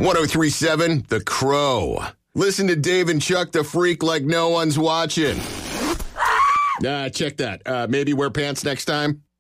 103.7 The Crow. Listen to Dave and Chuck the Freak like no one's watching. Check that. Maybe wear pants next time.